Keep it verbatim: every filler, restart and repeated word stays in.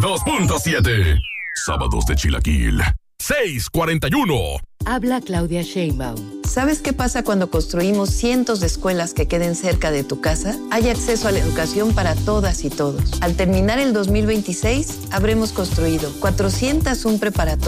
dos punto siete. Sábados de Chilaquil. seis cuarenta y uno. Habla Claudia Sheinbaum. ¿Sabes qué pasa cuando construimos cientos de escuelas que queden cerca de tu casa? Hay acceso a la educación para todas y todos. Al terminar el dos mil veintiséis, habremos construido cuatrocientas uno preparatorias